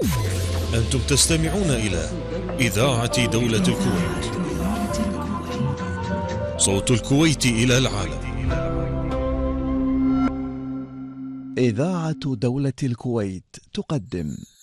أنتم تستمعون إلى إذاعة دولة الكويت، صوت الكويت إلى العالم. إذاعة دولة الكويت تقدم